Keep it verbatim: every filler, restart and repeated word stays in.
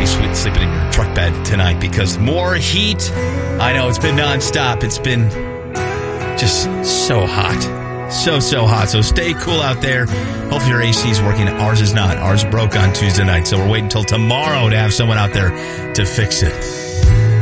sweet sleeping in your truck bed tonight because more heat. I know it's been nonstop. It's been just so hot. So, so hot. So stay cool out there. Hopefully your A C is working. Ours is not. Ours broke on Tuesday night. So we're waiting until tomorrow to have someone out there to fix it.